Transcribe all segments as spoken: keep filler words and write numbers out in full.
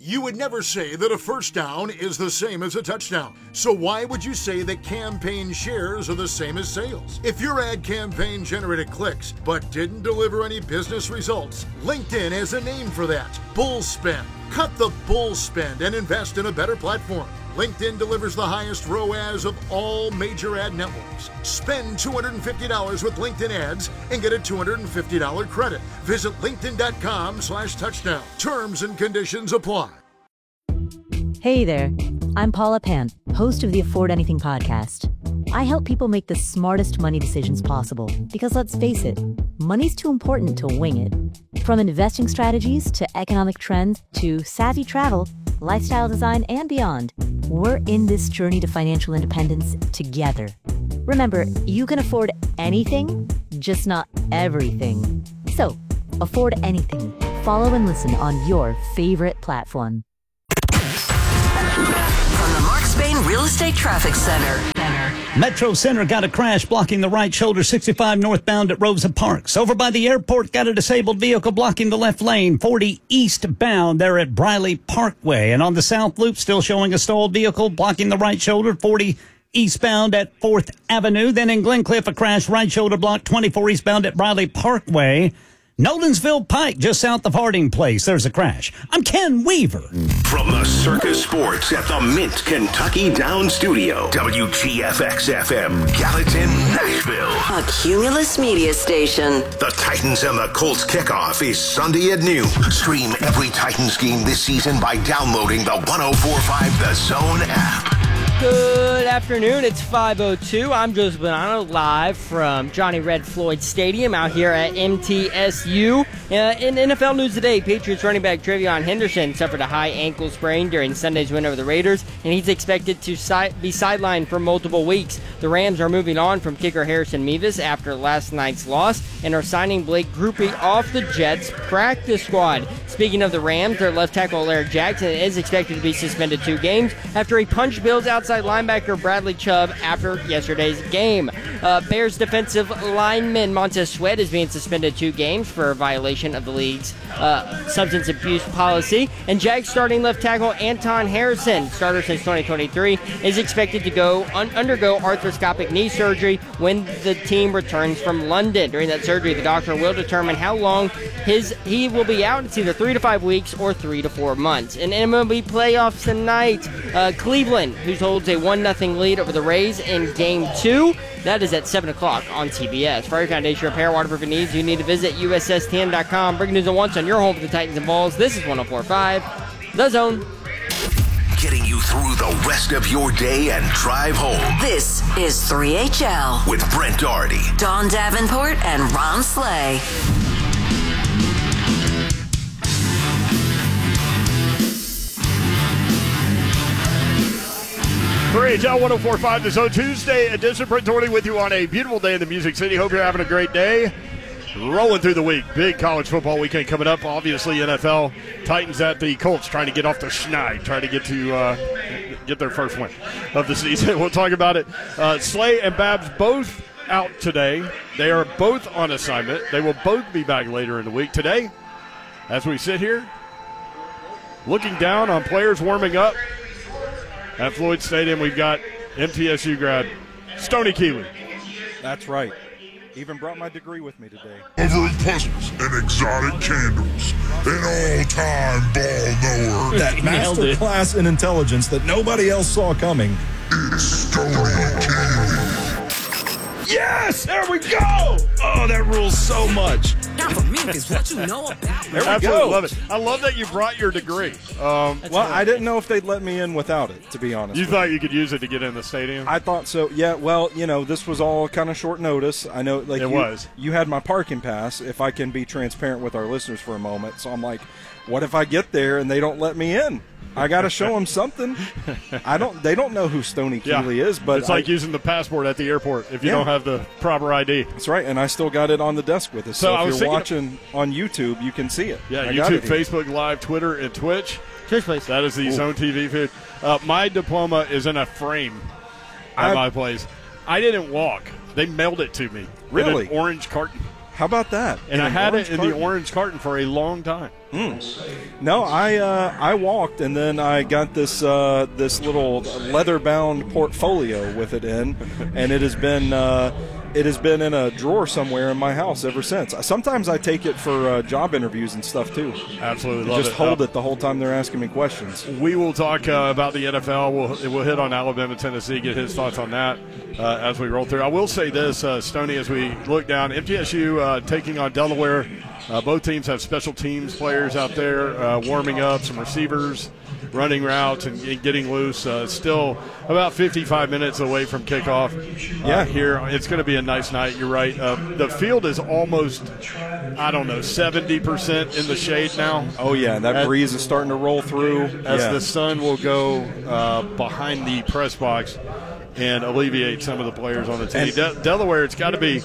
You would never say that a first down is the same as a touchdown. So why would you say that campaign shares are the same as sales? If your ad campaign generated clicks but didn't deliver any business results, LinkedIn has a name for that: bull spend. Cut the bull spend and invest in a better platform. LinkedIn delivers the highest R O A S of all major ad networks. Spend two hundred fifty dollars with LinkedIn ads and get a two hundred fifty dollars credit. Visit linkedin.com slash touchdown. Terms and conditions apply. Hey there, I'm Paula Pant, host of the Afford Anything podcast. I help people make the smartest money decisions possible because, let's face it, money's too important to wing it. From investing strategies to economic trends to savvy travel, lifestyle design, and beyond, we're in this journey to financial independence together. Remember, you can afford anything, just not everything. So, afford anything. Follow and listen on your favorite platform. From the Mark Spain Real Estate Traffic Center. Metro Center got a crash blocking the right shoulder, sixty-five northbound at Rosa Parks. Over by the airport, got a disabled vehicle blocking the left lane, forty eastbound there at Briley Parkway. And on the South Loop, still showing a stalled vehicle blocking the right shoulder, forty eastbound at fourth Avenue. Then in Glencliff, a crash, right shoulder blocked, twenty-four eastbound at Briley Parkway. Nolensville Pike, just south of Harding Place. There's a crash. I'm Ken Weaver. From the Circus Sports at the Mint Kentucky Down Studio, W G F X F M, Gallatin, Nashville. A Cumulus Media Station. The Titans and the Colts kickoff is Sunday at noon. Stream every Titans game this season by downloading the one oh four point five The Zone app. Good afternoon. It's five oh two. I'm Joseph Bonanno, live from Johnny Red Floyd Stadium out here at M T S U. Uh, in N F L news today, Patriots running back Trevion Henderson suffered a high ankle sprain during Sunday's win over the Raiders, and he's expected to si- be sidelined for multiple weeks. The Rams are moving on from kicker Harrison Mevis after last night's loss and are signing Blake Grupe off the Jets' practice squad. Speaking of the Rams, their left tackle Eric Jackson is expected to be suspended two games after he punched Bills outside linebacker Bradley Chubb after yesterday's game. Uh, Bears defensive lineman Montez Sweat is being suspended two games for a violation of the league's uh, substance abuse policy. And Jags starting left tackle Anton Harrison, starter since twenty twenty-three, is expected to go un- undergo arthroscopic knee surgery when the team returns from London. During that surgery, the doctor will determine how long his he will be out. It's either three to five weeks or three to four months. In M L B playoffs tonight, uh, Cleveland, who holds a one nothing lead over the Rays in Game two. That is at seven o'clock on T B S. For your foundation repair, waterproofing needs, you need to visit U S S T N dot com. Breaking news at once on your home for the Titans and Balls. This is one oh four point five The Zone. Getting you through the rest of your day and drive home. This is three H L with Brent Doherty, Don Davenport, and Ron Slay. three H L one oh four point five The Zone Tuesday edition. Brent Doherty with you on a beautiful day in the Music City. Hope you're having a great day. Rolling through the week. Big college football weekend coming up. Obviously, N F L. Titans at the Colts trying to get off the schneid, trying to get to uh, get their first win of the season. We'll talk about it. Uh, Slay and Babs both out today. They are both on assignment. They will both be back later in the week. Today, as we sit here, looking down on players warming up at Floyd Stadium, we've got M T S U grad Stoney Keeley. That's right. Even brought my degree with me today. Over puzzles and exotic candles, an all-time ball knower. That master class in intelligence that nobody else saw coming. It's Stoney Keeley. Yes! There we go! Oh, that rules so much. Now for me, is what you know about. There we Absolutely go. love it. I love that you brought your degree. Um, well, I didn't know if they'd let me in without it, to be honest. You thought you. you could use it to get in the stadium? I thought so. Yeah, well, you know, this was all kind of short notice. I know, like it you, was. You had my parking pass, if I can be transparent with our listeners for a moment. So I'm like, what if I get there and they don't let me in? I got to show them something. I don't. They don't know who Stoney Keeley yeah. is, but it's like I, using the passport at the airport if you yeah. don't have the proper I D. That's right, and I still got it on the desk with us. So, So, I if was you're watching on YouTube, you can see it. Yeah, I got YouTube, it here. Facebook Live, Twitter, and Twitch. Twitch, please. That is the Ooh. Zone T V feed. Uh, my diploma is in a frame at I- my place. I didn't walk. They mailed it to me. Really? In an orange carton. How about that? And in I had it in carton? the orange carton for a long time. Mm. No, I uh, I walked, and then I got this uh, this little leather-bound portfolio with it in, and it has been uh, it has been in a drawer somewhere in my house ever since. Sometimes I take it for uh, job interviews and stuff too. Absolutely, love just it. hold uh, it the whole time they're asking me questions. We will talk uh, about the N F L. We'll we'll hit on Alabama, Tennessee, get his thoughts on that uh, as we roll through. I will say this, uh, Stoney, as we look down, M T S U uh, taking on Delaware. Uh, both teams have special teams players out there uh, warming up, some receivers running routes and, and getting loose. Uh, still about fifty-five minutes away from kickoff. Uh, yeah, here it's going to be a nice night. You're right. Uh, the field is almost, I don't know, seventy percent in the shade now. Oh yeah, that as, breeze is starting to roll through as yeah. the sun will go uh, behind the press box and alleviate some of the players on the team. De- Delaware, it's got to be.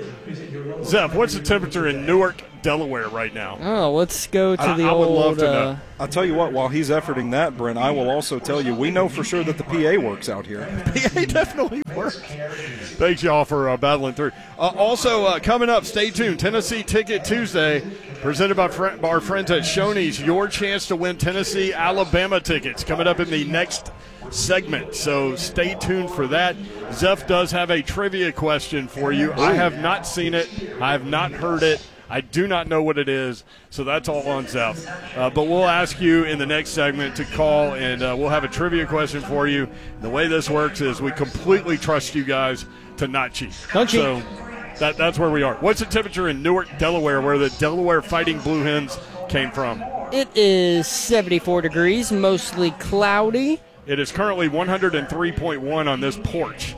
Zeph, what's the temperature in Newark, Delaware right now? Oh, let's go to I, the I old. would love to uh, know. I'll tell you what, while he's efforting that, Brent, I will also tell you, we know for sure that the P A works out here. P A definitely works. Thanks, y'all, for uh, battling through. Uh, also, uh, coming up, stay tuned. Tennessee Ticket Tuesday, presented by fr- our friends at Shoney's. Your chance to win Tennessee, Alabama tickets coming up in the next segment. So stay tuned for that. Zeph does have a trivia question for you. I have not seen it. I have not heard it. I do not know what it is, so that's all on Zeph. Uh, but we'll ask you in the next segment to call, and uh, we'll have a trivia question for you. The way this works is we completely trust you guys to not cheat. Don't cheat. So that, that's where we are. What's the temperature in Newark, Delaware, where the Delaware Fighting Blue Hens came from? It is seventy-four degrees, mostly cloudy. It is currently one hundred three point one on this porch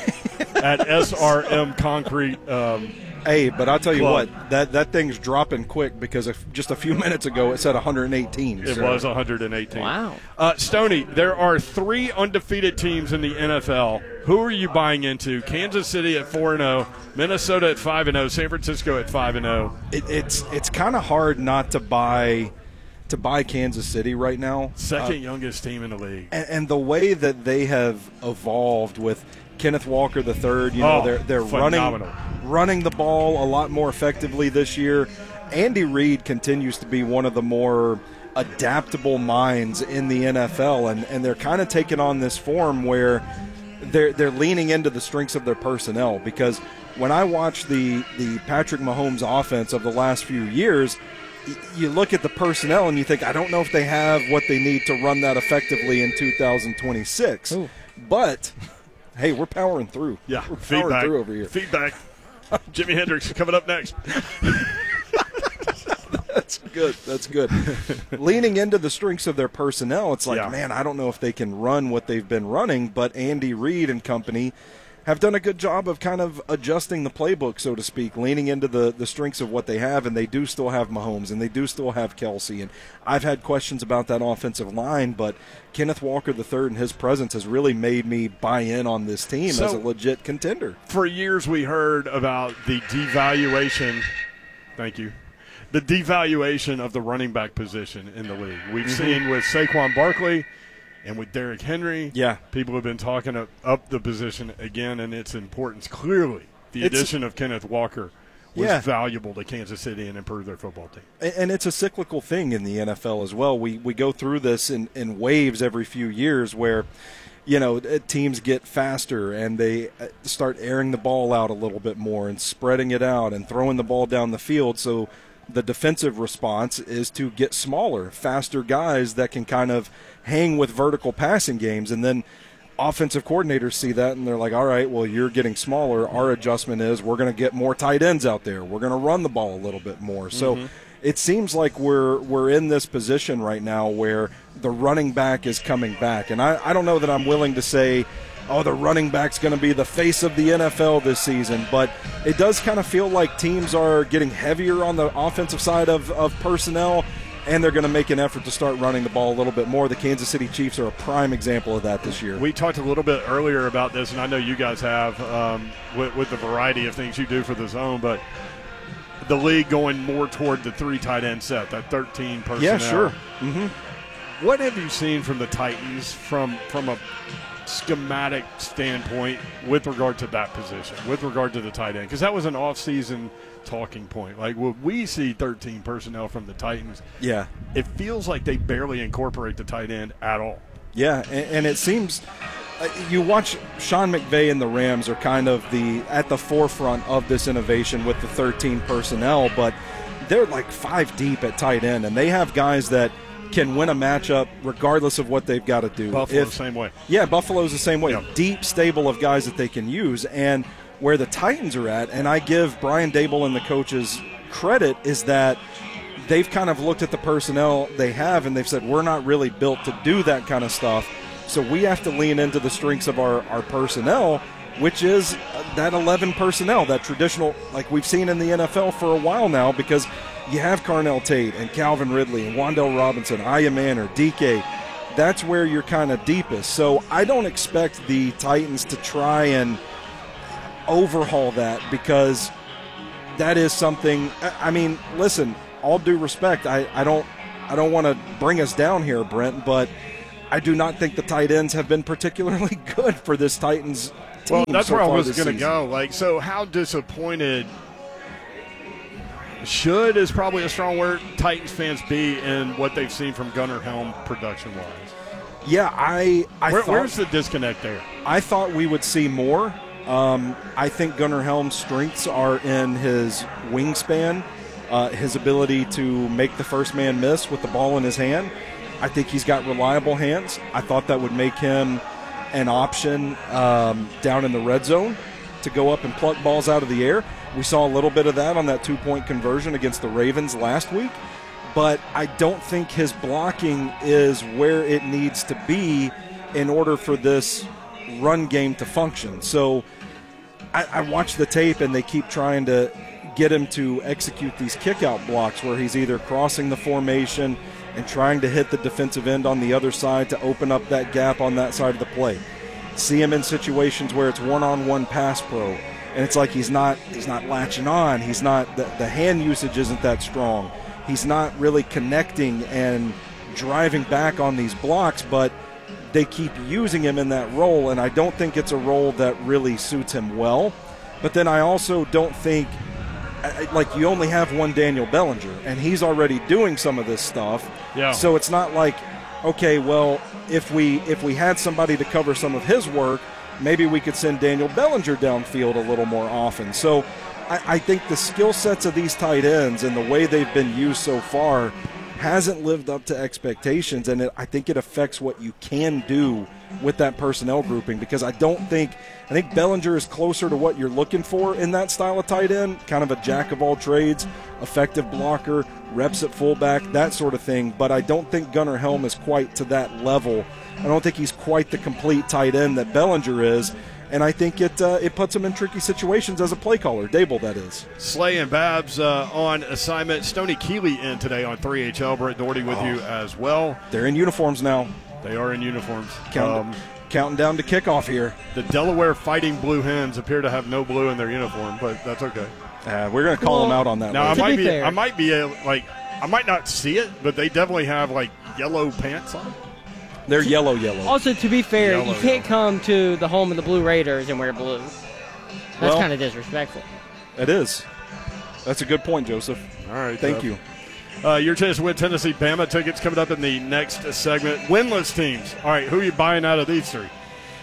at S R M Concrete. Um, hey, but I'll tell you Club. what, that, that thing's dropping quick because if, just a few minutes ago it said one hundred eighteen. It so. was one hundred eighteen. Wow. Uh, Stoney, there are three undefeated teams in the N F L. Who are you buying into? Kansas City at four and oh, Minnesota at five and oh, San Francisco at five and oh. It, it's it's kind of hard not to buy to buy Kansas City right now. Second uh, youngest team in the league. And, and the way that they have evolved with Kenneth Walker the third, you know, oh, they're they're phenomenal. running running the ball a lot more effectively this year. Andy Reid continues to be one of the more adaptable minds in the N F L, and, and they're kind of taking on this form where they're they're leaning into the strengths of their personnel. Because when I watch the the Patrick Mahomes offense of the last few years, you look at the personnel and you think, I don't know if they have what they need to run that effectively in two thousand twenty-six. Ooh. But, hey, we're powering through. Yeah, we're powering feedback. through over here. Feedback. Jimi Hendrix coming up next. That's good. That's good. Leaning into the strengths of their personnel, it's like, Yeah. man, I don't know if they can run what they've been running, but Andy Reid and company have done a good job of kind of adjusting the playbook, so to speak, leaning into the, the strengths of what they have, and they do still have Mahomes, and they do still have Kelsey. And I've had questions about that offensive line, but Kenneth Walker the third and his presence has really made me buy in on this team So, as a legit contender. For years we heard about the devaluation. Thank you. The devaluation of the running back position in the league. We've Mm-hmm. seen with Saquon Barkley and with Derrick Henry. Yeah. People have been talking up, up the position again and its importance. Clearly, the It's- addition of Kenneth Walker was Yeah. valuable to Kansas City and improved their football team. And and it's a cyclical thing in the N F L as well. We we go through this in, in waves every few years where, you know, teams get faster and they start airing the ball out a little bit more and spreading it out and throwing the ball down the field. So the defensive response is to get smaller, faster guys that can kind of hang with vertical passing games. And then offensive coordinators see that and they're like, all right, well, you're getting smaller. Our adjustment is we're going to get more tight ends out there. We're going to run the ball a little bit more. So Mm-hmm. it seems like we're we're in this position right now where the running back is coming back. And I, I don't know that I'm willing to say, oh, the running back's going to be the face of the N F L this season. But it does kind of feel like teams are getting heavier on the offensive side of, of personnel, and they're going to make an effort to start running the ball a little bit more. The Kansas City Chiefs are a prime example of that this year. We talked a little bit earlier about this, and I know you guys have um, with, with the variety of things you do for the zone, but the league going more toward the three tight end set, that thirteen personnel. Yeah, sure. Mm-hmm. What have you seen from the Titans from from a schematic standpoint with regard to that position, with regard to the tight end? Because that was an off-season talking point. Like, when we see thirteen personnel from the Titans, yeah, it feels like they barely incorporate the tight end at all. Yeah, and, and it seems uh, you watch Sean McVay and the Rams are kind of the at the forefront of this innovation with the thirteen personnel, but they're like five deep at tight end, and they have guys that can win a matchup regardless of what they've got to do. Buffalo the same way. Yeah, Buffalo's the same way. Yeah. Deep stable of guys that they can use, and where the Titans are at, and I give Brian Daboll and the coaches credit, is that they've kind of looked at the personnel they have and they've said, we're not really built to do that kind of stuff, so we have to lean into the strengths of our, our personnel, which is that eleven personnel, that traditional, like we've seen in the N F L for a while now, because you have Carnell Tate and Calvin Ridley and Wan'Dale Robinson, Aya Manor, D K. That's where you're kind of deepest. So I don't expect the Titans to try and overhaul that, because that is something, I mean, listen, all due respect, I, I don't I don't want to bring us down here, Brent, but I do not think the tight ends have been particularly good for this Titans team. Well, that's so where I far was this going to season. go. Like, so how disappointed should is probably a strong word Titans fans be in what they've seen from Gunnar Helm production-wise? Yeah, I, I Where, thought, where's the disconnect there? I thought we would see more. Um, I think Gunnar Helm's strengths are in his wingspan, uh, his ability to make the first man miss with the ball in his hand. I think he's got reliable hands. I thought that would make him an option um, down in the red zone to go up and pluck balls out of the air. We saw a little bit of that on that two-point conversion against the Ravens last week, but I don't think his blocking is where it needs to be in order for this run game to function. So I, I watch the tape, and they keep trying to get him to execute these kick-out blocks where he's either crossing the formation and trying to hit the defensive end on the other side to open up that gap on that side of the play. See him in situations where it's one-on-one pass pro, and it's like he's not he's not latching on. He's not the, the hand usage isn't that strong. He's not really connecting and driving back on these blocks, but they keep using him in that role, and I don't think it's a role that really suits him well. But then I also don't think, like, you only have one Daniel Bellinger, and he's already doing some of this stuff. Yeah. So it's not like, okay, well, if we if we had somebody to cover some of his work, maybe we could send Daniel Bellinger downfield a little more often. So I, I think the skill sets of these tight ends and the way they've been used so far hasn't lived up to expectations, and it, I think it affects what you can do with that personnel grouping, because I don't think I think Bellinger is closer to what you're looking for in that style of tight end, kind of a jack of all trades, effective blocker, reps at fullback, that sort of thing, but I don't think Gunnar Helm is quite to that level. I don't think he's quite the complete tight end that Bellinger is, and I think it uh, it puts him in tricky situations as a play caller. Daboll, that is. Slay and Babs uh, on assignment. Stoney Keeley in today on three H L. Brett Doherty with oh. you as well. They're in uniforms now. They are in uniforms. Count, um, counting down to kickoff here. The Delaware Fighting Blue Hens appear to have no blue in their uniform, but that's okay. Uh, we're going to call well, them out on that. Now, I might be, be I might be a, like, I might not see it, but they definitely have like yellow pants on. They're yellow, yellow. Also, to be fair, yellow, you can't yellow. come to the home of the Blue Raiders and wear blue. That's well, kind of disrespectful. It is. That's a good point, Joseph. All right. Thank Jeff. you. Uh, your chance to win Tennessee Bama tickets coming up in the next segment. Winless teams. All right, who are you buying out of these three?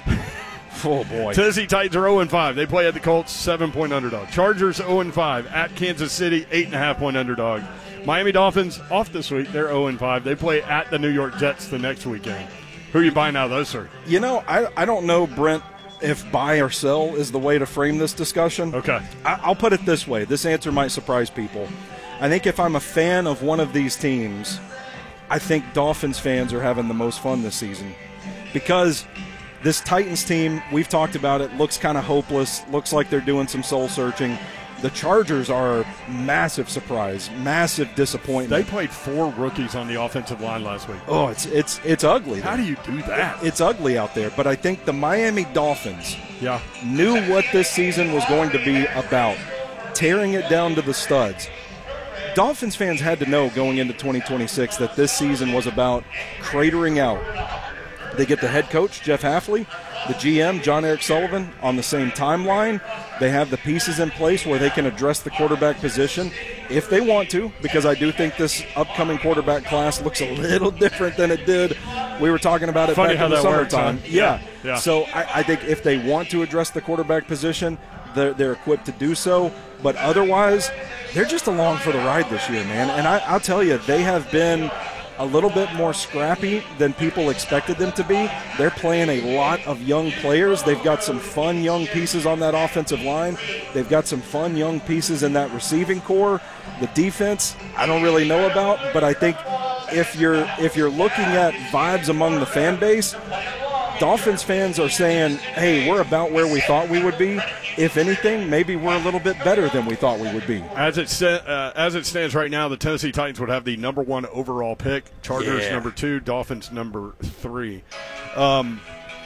Oh, boy. Tennessee Titans are oh and five. They play at the Colts, seven-point underdog. Chargers oh and five at Kansas City, eight and a half point underdog. Miami Dolphins off this week. They're oh and five. They play at the New York Jets the next weekend. Who are you buying out of those three? You know, I, I don't know, Brent, if buy or sell is the way to frame this discussion. Okay. I, I'll put it this way. This answer might surprise people. I think if I'm a fan of one of these teams, I think Dolphins fans are having the most fun this season. Because this Titans team, we've talked about it, looks kind of hopeless, looks like they're doing some soul-searching. The Chargers are a massive surprise, massive disappointment. They played four rookies on the offensive line last week. Oh, it's it's it's ugly. How do you do that? It's ugly out there. But I think the Miami Dolphins yeah. knew what this season was going to be about, tearing it down to the studs. Dolphins fans had to know going into twenty twenty-six that this season was about cratering out, They get the head coach, Jeff Hafley, the G M, John Eric Sullivan, on the same timeline. They have the pieces in place where they can address the quarterback position if they want to, because I do think this upcoming quarterback class looks a little different than it did. We were talking about it Funny back how in the that works, summertime. huh? Yeah. Yeah, yeah. So I, I think if they want to address the quarterback position, they're, they're equipped to do so. But otherwise, they're just along for the ride this year, man. And I, I'll tell you, they have been a little bit more scrappy than people expected them to be. They're playing a lot of young players. They've got some fun young pieces on that offensive line. They've got some fun young pieces in that receiving core. The defense, I don't really know about, but I think if you're if you're looking at vibes among the fan base, Dolphins fans are saying, hey, we're about where we thought we would be. If anything, maybe we're a little bit better than we thought we would be. As it sta- uh, as it stands right now, the Tennessee Titans would have the number one overall pick. Chargers Yeah. number two, Dolphins number three. Um,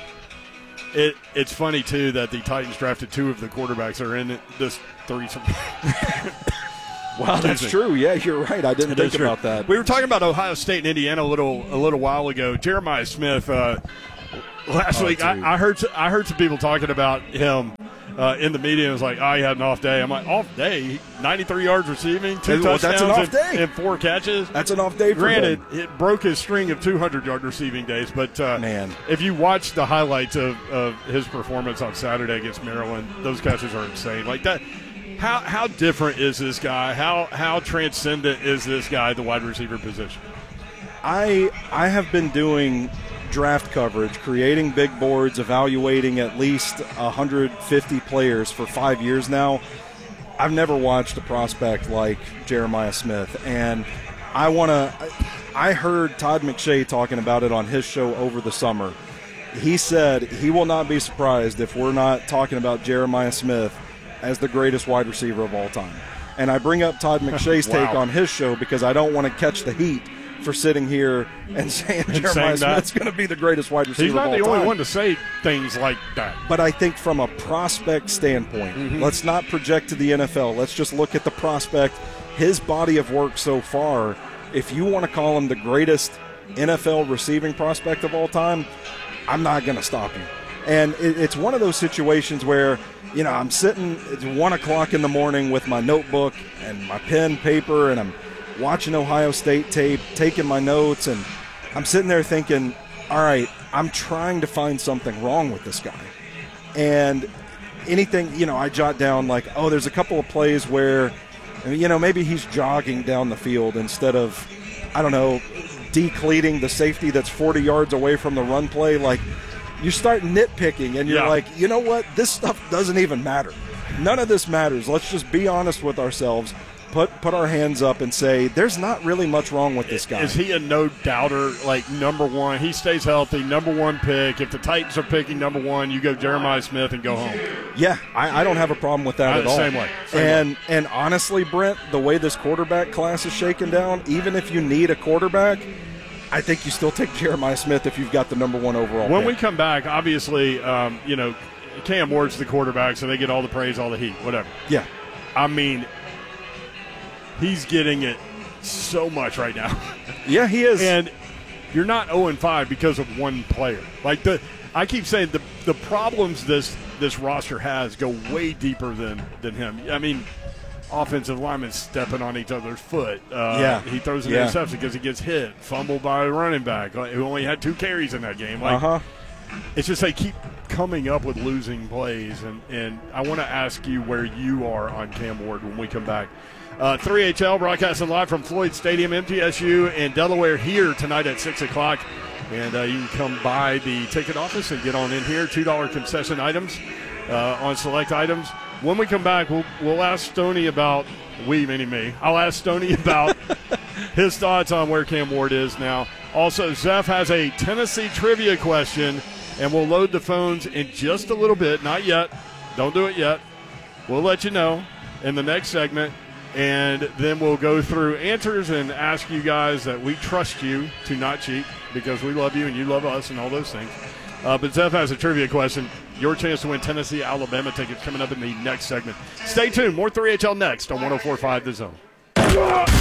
it it's funny too that the Titans drafted two of the quarterbacks that are in this threesome. Wow, that's true. Yeah, you're right. I didn't It think is true. about that. We were talking about Ohio State and Indiana a little a little while ago. Jeremiah Smith. Uh, last Oh, week, dude. I, I heard I heard some people talking about him uh, in the media. It was like, oh, he had an off day. I'm like, off day? ninety-three yards receiving, two Well, touchdowns, that's an off and, day. and four catches. That's an off day for Granted, him. it broke his string of two hundred yard receiving days, but uh, Man. if you watch the highlights of, of his performance on Saturday against Maryland, those catches are insane. Like that. How how different is this guy? How how transcendent is this guy, the wide receiver position? I I have been doing draft coverage, creating big boards, evaluating at least one hundred fifty players for five years now. I've never watched a prospect like Jeremiah Smith, and I want to. I heard Todd McShay talking about it on his show over the summer. He said he will not be surprised if we're not talking about Jeremiah Smith as the greatest wide receiver of all time. And I bring up Todd McShay's Wow. take on his show because I don't want to catch the heat for sitting here and saying And Jeremiah saying that. Smith's going to be the greatest wide receiver He's not of all the only time. one to say things like that. But I think from a prospect standpoint, Mm-hmm. let's not project to the N F L. Let's just look at the prospect, his body of work so far. If you want to call him the greatest N F L receiving prospect of all time, I'm not going to stop you. And it, it's one of those situations where, you know, I'm sitting at one o'clock in the morning with my notebook and my pen, paper, and I'm watching Ohio State tape, taking my notes, and I'm sitting there thinking, all right, I'm trying to find something wrong with this guy. And anything, you know, I jot down like, oh, there's a couple of plays where, you know, maybe he's jogging down the field instead of, I don't know, decleating the safety that's forty yards away from the run play. Like, you start nitpicking, and you're Yeah. like, you know what? This stuff doesn't even matter. None of this matters. Let's just be honest with ourselves. Put put our hands up and say, there's not really much wrong with this guy. Is he a no-doubter, like number one? He stays healthy, number one pick. If the Titans are picking number one, you go Jeremiah Smith and go home. Yeah, I, I don't have a problem with that I- at all. same way, same and and honestly, Brent, the way this quarterback class is shaken down, even if you need a quarterback, I think you still take Jeremiah Smith if you've got the number one overall When pick. we come back, obviously, um, you know, Cam Ward's the quarterback, so they get all the praise, all the heat, whatever. Yeah. I mean, he's getting it so much right now. Yeah, he is. And you're not oh and five because of one player. Like the, I keep saying the the problems this this roster has go way deeper than than him. I mean, offensive linemen stepping on each other's foot. Uh, Yeah. he throws an Yeah. interception because he gets hit, fumbled by a running back like, who only had two carries in that game. Like, Uh-huh. it's just they keep coming up with losing plays, and, and I want to ask you where you are on Cam Ward when we come back. Uh, three H L broadcasting live from Floyd Stadium, M T S U in Delaware here tonight at six o'clock. And uh, you can come by the ticket office and get on in here. two dollar concession items uh, on select items. When we come back, we'll, we'll ask Stoney about, we meaning me, I'll ask Stoney about his thoughts on where Cam Ward is now. Also, Zeph has a Tennessee trivia question, and we'll load the phones in just a little bit. Not yet. Don't do it yet. We'll let you know in the next segment. And then we'll go through answers and ask you guys that we trust you to not cheat because we love you and you love us and all those things. Uh, but Zeph has a trivia question. Your chance to win Tennessee, Alabama tickets coming up in the next segment. Stay tuned. More three H L next on one oh four point five The Zone.